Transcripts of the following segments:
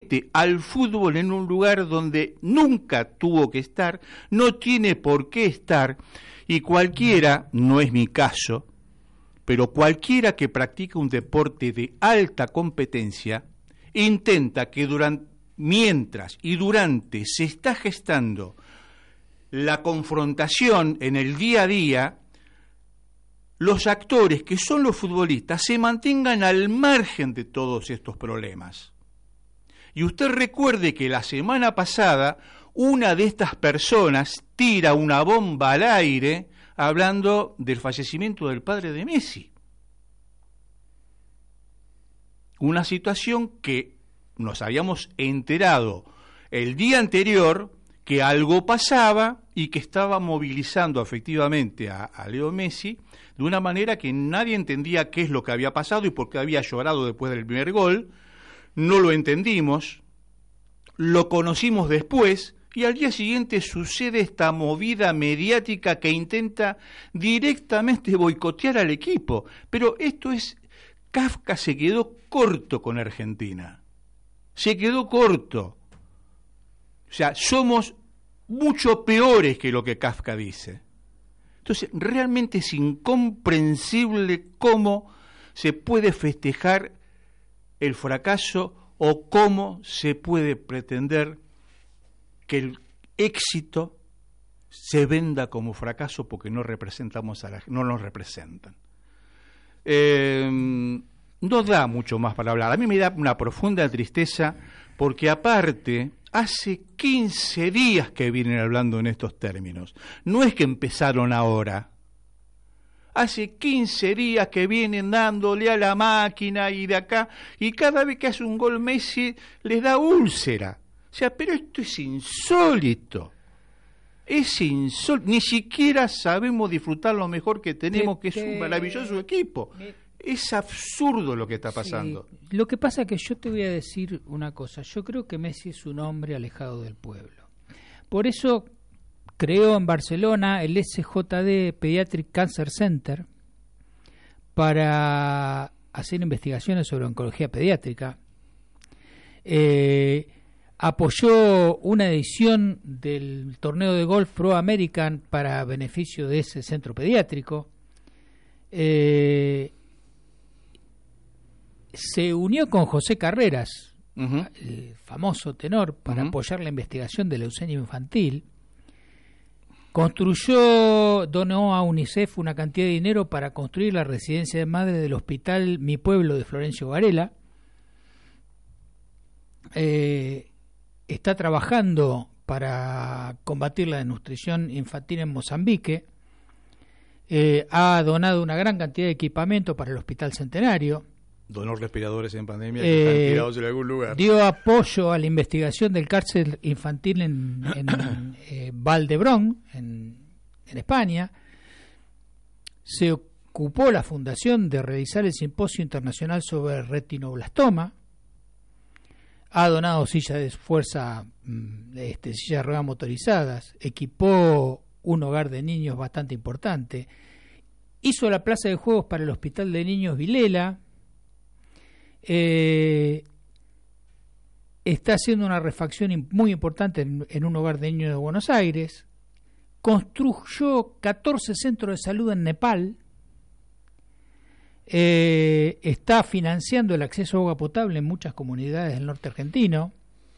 mete al fútbol en un lugar donde nunca tuvo que estar, no tiene por qué estar, y cualquiera, no es mi caso, pero cualquiera que practica un deporte de alta competencia, intenta que mientras y durante se está gestando la confrontación en el día a día, los actores que son los futbolistas se mantengan al margen de todos estos problemas. Y usted recuerde que la semana pasada una de estas personas tira una bomba al aire hablando del fallecimiento del padre de Messi. Una situación que nos habíamos enterado el día anterior que algo pasaba y que estaba movilizando efectivamente a Leo Messi de una manera que nadie entendía qué es lo que había pasado y por qué había llorado después del primer gol. No lo entendimos, lo conocimos después y al día siguiente sucede esta movida mediática que intenta directamente boicotear al equipo. Pero esto es, Kafka se quedó corto con Argentina, se quedó corto. O sea, somos mucho peores que lo que Kafka dice. Entonces, realmente es incomprensible cómo se puede festejar el fracaso o cómo se puede pretender que el éxito se venda como fracaso porque no representamos no nos representan. No da mucho más para hablar. A mí me da una profunda tristeza porque aparte hace 15 días que vienen hablando en estos términos. No es que empezaron ahora. Hace 15 días que vienen dándole a la máquina y de acá, y cada vez que hace un gol Messi les da úlcera. O sea, pero esto es insólito. Es insólito. Ni siquiera sabemos disfrutar lo mejor que tenemos, que es un maravilloso equipo. Es absurdo lo que está pasando. Sí. Lo que pasa es que yo te voy a decir una cosa. Yo creo que Messi es un hombre alejado del pueblo. Por eso creó en Barcelona el SJD Pediatric Cancer Center para hacer investigaciones sobre oncología pediátrica. Apoyó una edición del torneo de golf Pro American para beneficio de ese centro pediátrico. Se unió con José Carreras, el famoso tenor, para apoyar la investigación de leucemia infantil. Donó a UNICEF una cantidad de dinero para construir la residencia de madre del hospital Mi Pueblo de Florencio Varela. Está trabajando para combatir la desnutrición infantil en Mozambique. Ha donado una gran cantidad de equipamiento para el Hospital Centenario. Donó respiradores en pandemia que están tirados en algún lugar. Dio apoyo a la investigación del cárcel infantil en Valdebrón, en España. Se ocupó la fundación de realizar el simposio internacional sobre retinoblastoma. Ha donado sillas de fuerza, sillas de ruedas motorizadas. Equipó un hogar de niños bastante importante. Hizo la plaza de juegos para el Hospital de Niños Vilela. Está haciendo una refacción muy importante en un hogar de niños de Buenos Aires. Construyó 14 centros de salud en Nepal. Está financiando el acceso a agua potable en muchas comunidades del norte argentino.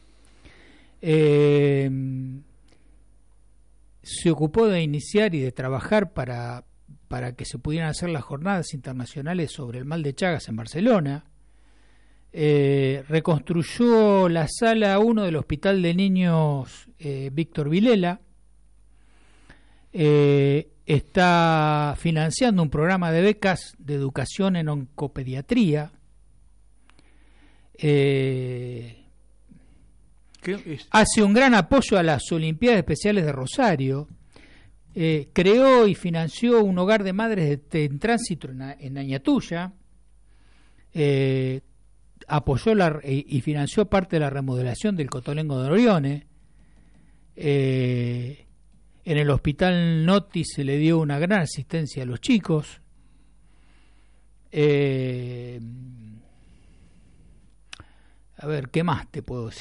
Se ocupó de iniciar y de trabajar para que se pudieran hacer las jornadas internacionales sobre el mal de Chagas en Barcelona. Reconstruyó la sala 1 del Hospital de Niños Víctor Vilela. Está financiando un programa de becas de educación en oncopediatría. Hace un gran apoyo a las Olimpiadas Especiales de Rosario. Creó y financió un hogar de madres en tránsito en Añatuya. Apoyó y financió parte de la remodelación del Cotolengo de Orione. En el Hospital Noti se le dio una gran asistencia a los chicos. A ver, ¿qué más te puedo decir?